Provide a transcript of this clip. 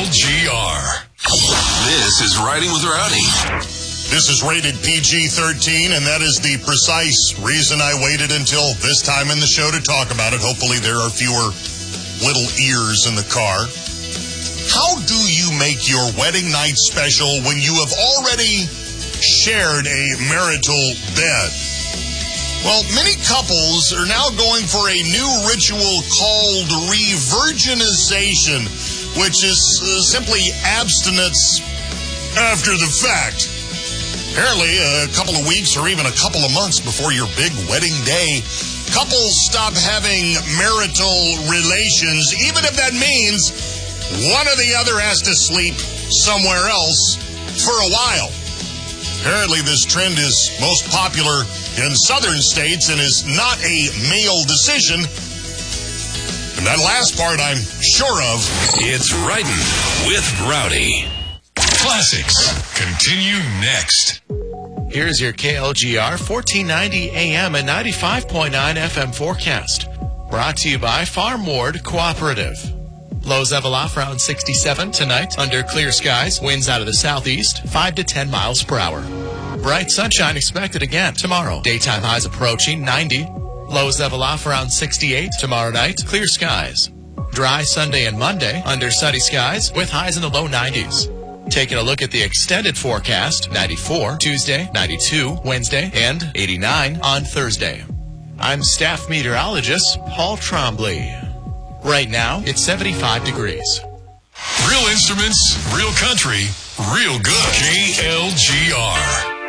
KLGR. This is Riding with Rowdy. This is rated PG-13, and that is the precise reason I waited until this time in the show to talk about it. Hopefully there are fewer little ears in the car. How do you make your wedding night special when you have already shared a marital bed? Well, many couples are now going for a new ritual called re-virginization, which is simply abstinence after the fact. Apparently, a couple of weeks or even a couple of months before your big wedding day, couples stop having marital relations, even if that means one or the other has to sleep somewhere else for a while. Apparently, this trend is most popular in southern states and is not a male decision. And that last part I'm sure of. It's Riding with Rowdy. Classics continue next. Here's your KLGR 1490 AM and 95.9 FM forecast. Brought to you by Farm Ward Cooperative. Lows level off around 67 tonight under clear skies. Winds out of the southeast, 5 to 10 miles per hour. Bright sunshine expected again tomorrow. Daytime highs approaching 90. Lows level off around 68 tomorrow night. Clear skies. Dry Sunday and Monday under sunny skies with highs in the low 90s. Taking a look at the extended forecast, 94 Tuesday, 92 Wednesday, and 89 on Thursday. I'm staff meteorologist Paul Trombley. Right now, it's 75 degrees. Real instruments, real country, real good. KLGR.